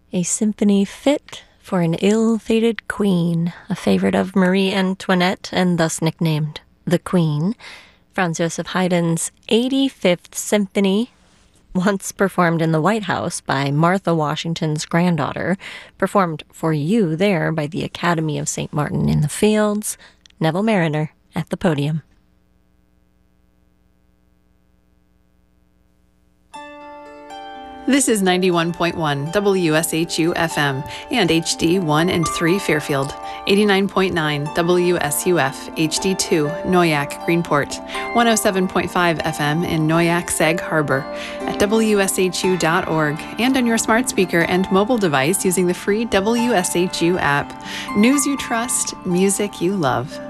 A symphony fit for an ill-fated queen, a favorite of Marie Antoinette and thus nicknamed the Queen. Franz Joseph Haydn's 85th Symphony, once performed in the White House by Martha Washington's granddaughter, performed for you there by the Academy of St. Martin in the Fields. Neville Marriner at the podium. This is 91.1 WSHU FM and HD 1 and 3 Fairfield, 89.9 WSUF HD 2 Noyac Greenport, 107.5 FM in Noyac Sag Harbor, at WSHU.org, and on your smart speaker and mobile device using the free WSHU app. News you trust, music you love.